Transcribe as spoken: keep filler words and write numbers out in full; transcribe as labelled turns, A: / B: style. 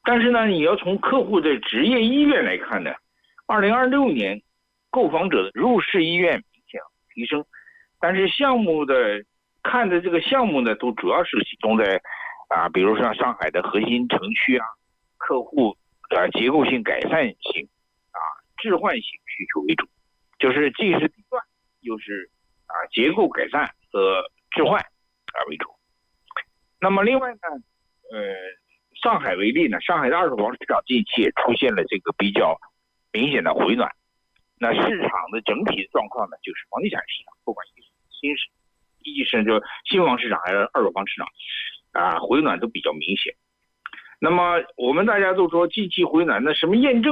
A: 但是呢，你要从客户的职业意愿来看呢，二零二六年购房者的入市意愿明显提升，但是项目的看的这个项目呢，都主要是集中在啊，比如说像上海的核心城区啊，客户啊结构性改善型啊置换型需求为主，就是既是地段又是啊结构改善和置换啊为主。那么另外呢，呃，上海为例呢，上海的二手房市场近期也出现了这个比较明显的回暖。那市场的整体的状况呢，就是房地产市场，不管是新市、一级市场，就新房市场还是二手房市场，啊，回暖都比较明显。那么我们大家都说近期回暖，那什么验证